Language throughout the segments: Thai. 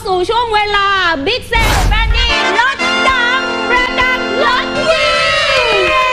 สู่ช่วงเวลา Big Sale แบรนด์ดีลดดังแบรนด์ดังลดยิ่ง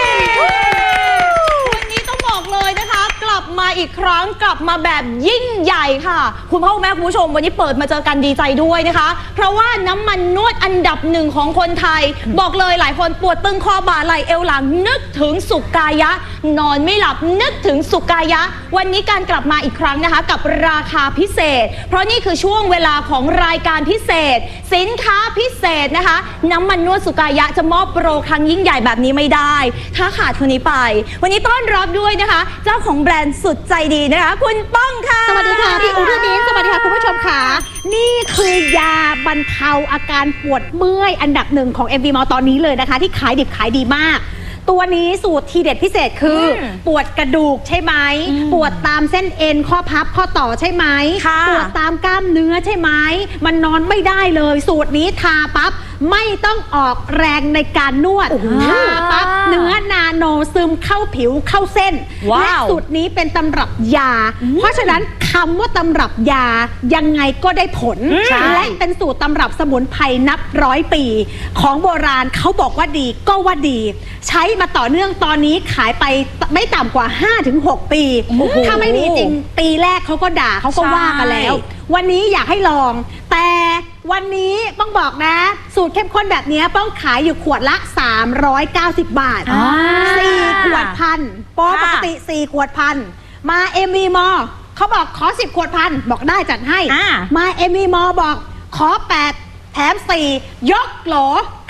วันนี้ต้องบอกเลยนะคะกลับมาอีกครั้งกลับมาแบบยิ่งใหญ่ค่ะคุณพ่อคุณแม่คุณผู้ชมวันนี้เปิดมาเจอกันดีใจด้วยนะคะเพราะว่าน้ำมันนวดอันดับหนึ่งของคนไทยบอกเลยหลายคนปวดตึงคอบ่าไหล่เอวหลังนึกถึงสุกายะนอนไม่หลับนึกถึงสุกายะวันนี้การกลับมาอีกครั้งนะคะกับราคาพิเศษเพราะนี่คือช่วงเวลาของรายการพิเศษสินค้าพิเศษนะคะน้ำมันนวดสุกายะจะมอบโปรครั้งยิ่งใหญ่แบบนี้ไม่ได้ถ้าขาดคนนี้ไปวันนี้ต้อนรับด้วยนะคะเจ้าของแบรนด์สุดใจดีนะคะคุณป้องค่ะสวัสดีค่ะพี่อู๋พี่มิ้นสวัสดีค่ะคุณผู้ชมค่ะนี่คือยาบรรเทาอาการปวดเมื่อยอันดับหนึ่งของ MV Mall ตอนนี้เลยนะคะที่ขายดิบขายดีมากตัวนี้สูตรทีเด็ดพิเศษคือปวดกระดูกใช่ไหมปวดตามเส้นเอ็นข้อพับข้อต่อใช่ไหมปวดตามกล้ามเนื้อใช่ไหมมันนอนไม่ได้เลยสูตรนี้ทาปั๊บไม่ต้องออกแรงในการนวดทาปั๊บเนื้อนาโนซึมเข้าผิวเข้าเส้นและสูตรนี้เป็นตำรับยาเพราะฉะนั้นคำว่าตำรับยายังไงก็ได้ผลและเป็นสูตรตำรับสมุนไพรนับร้อยปีของโบราณเขาบอกว่าดีก็ว่าดีใช้มาต่อเนื่องตอนนี้ขายไปไม่ต่ำกว่า 5-6 ปีถ้าไม่ดีจริงปีแรกเขาก็ด่าเขาก็ว่ากันแล้ววันนี้อยากให้ลองแต่วันนี้ต้องบอกนะสูตรเข้มข้นแบบนี้ต้องขายอยู่ขวดละ390 บาท4 ขวดพันปกติ4 ขวดพันมา MV Mall เขาบอกขอ10 ขวดพันบอกได้จัดให้มา MV Mall บอกขอ8แถม4ยกโหล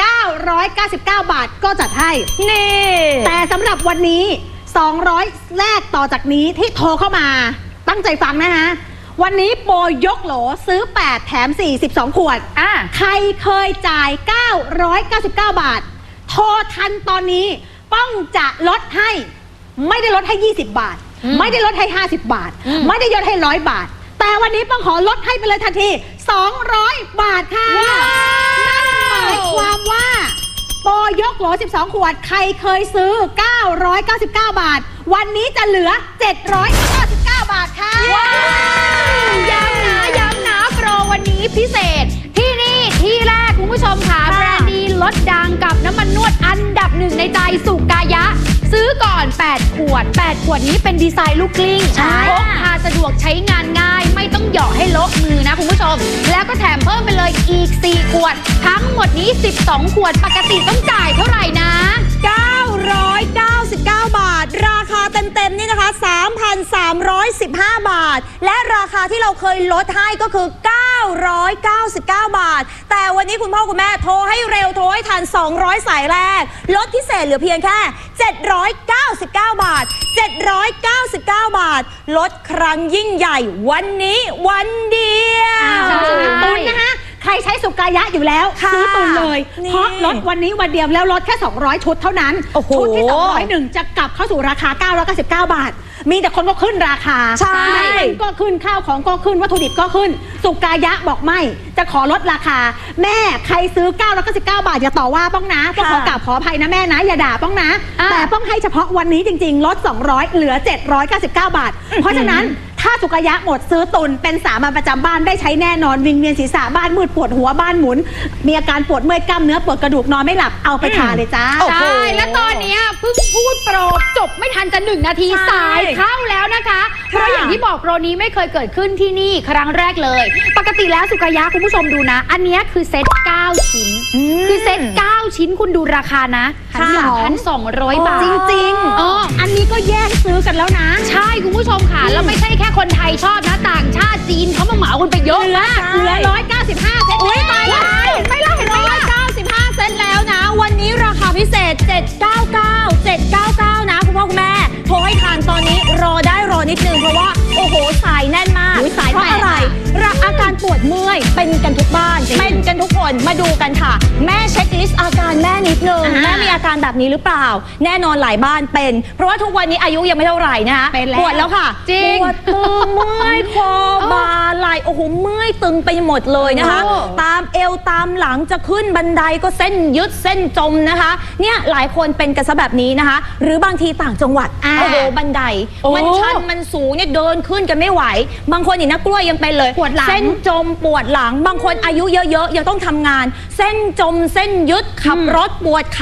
999 บาทก็จัดให้นี่แต่สำหรับวันนี้200แรกต่อจากนี้ที่โทรเข้ามาตั้งใจฟังนะฮะวันนี้โปรยกโหลซื้อ8แถม4 12 ขวดใครเคยจ่าย999 บาทโทรทันตอนนี้ป้องจะลดให้ไม่ได้ลดให้20 บาทไม่ได้ลดให้50 บาทไม่ได้ลดให้100 บาทแต่วันนี้ป้องขอลดให้ไปเลยทันที200 บาทค่ะนั่นหมายความว่าโปรยกโหล12 ขวดใครเคยซื้อ999 บาทวันนี้จะเหลือ799 บาทค่ะย้ำนะโปรวันนี้พิเศษที่นี่ที่แรกคุณผู้ชมค่ะแบรนด์ดีลดดังกับน้ำมันนวดอันดับหนึ่งในใจสุกายะซื้อก่อน8 ขวดนี้เป็นดีไซน์ลูกกลิ้งพกพาสะดวกใช้งานง่ายไม่ต้องเหยาะให้โละมือนะคุณผู้ชมแล้วก็แถมเพิ่มไปเลยอีก4 ขวดทั้งหมดนี้12 ขวดปกติต้องจ่ายเท่าไหร่นะ999 บาทราคาเต็มๆนี่นะคะ 3,315 บาทและราคาที่เราเคยลดให้ก็คือ999 บาทแต่วันนี้คุณพ่อคุณแม่โทรให้เร็วโทรให้ทัน200 สายแรกลดพิเศษเหลือเพียงแค่799 บาท799 บาทลดครั้งยิ่งใหญ่วันนี้วันเดียวตุนนะคะใครใช้สุกายะอยู่แล้วซื้อตุนเลยเพราะลดวันนี้วันเดียวแล้วลดแค่200 ชุดเท่านั้นชุดที่201จะกลับเข้าสู่ราคา999 บาทมีแต่คนก็ขึ้นราคาใช่ก็ขึ้นข้าวของก็ขึ้นวัตถุดิบก็ขึ้นสุกายะบอกไม่จะขอลดราคาแม่ใครซื้อ999 บาทอย่าต่อว่าป้องนะก็ขอกราบขออภัยนะแม่นะอย่าด่าป้องนะแต่ป้องให้เฉพาะวันนี้จริงๆลด200เหลือ799 บาทเพราะฉะนั้นถ้าสุกายะหมดซื้อตุนเป็นสามัญประจำบ้านได้ใช้แน่นอนวิงเวียนศีรษะบ้านมืดปวดหัวบ้านหมุนมีอาการปวดเมื่อยกล้ามเนื้อปวดกระดูกนอนไม่หลับเอาไปทาเลยจ้าใช่และตอนนี้เพิ่งพูดโปรจบไม่ทันจะ1 นาทีสายเข้าแล้วนะคะเพราะอย่างที่บอกโปรนี้ไม่เคยเกิดขึ้นที่นี่ครั้งแรกเลยปกติแล้วสุกายะคุณผู้ชมดูนะอันนี้คือเซ็ต9 ชิ้นคือเซ็ต9 ชิ้นคุณดูราคานะ1,200 บาทจริงๆอันนี้ก็แยกซื้อกันแล้วนะใช่คุณผู้ชมค่ะแล้วไม่ใช่แค่คนไทยชอบนะต่างชาติจีนเขามาเหมาคุณไปเยอะมากเหลือ195 เซตอุ้ยตายแล้วเห็นไหมล่ะ195 เซตแล้วนะวันนี้ราคาพิเศษ799นะคุณพ่อคุณแม่โทรให้ทานตอนนี้รอได้รอนิดนึงเพราะว่าโอ้โหสายแน่นมากเพราะอะไรอาการปวดเมื่อยเป็นกันทุกบ้านเป็นกันทุกคนมาดูกันค่ะแม่เช็คลิสต์อาการแม่นิดนึงแม่มีอาการแบบนี้หรือเปล่าแน่นอนหลายบ้านเป็นเพราะว่าทุกวันนี้อายุยังไม่เท่าไหร่นะคะปวดแล้วค่ะปวดตึงเมื่อยคอบ่าไหล่โอ้โหเมื่อยตึงไปหมดเลยนะคะตามเอวตามหลังจะขึ้นบันไดก็เส้นยึดเส้นจมนะคะเนี่ยหลายคนเป็นกันซะแบบนี้นะคะหรือบางทีต่างจังหวัดโอ้โหบันไดมันชันมันสูงเนี่ยเดินขึ้นกันไม่ไหวบางคนอย่างนักกล้วยยังเป็นเลยเส้นจมปวดหลังบางคนอายุเยอะๆยังต้องทำงานเส้นจมเส้นยึดขับรถปวด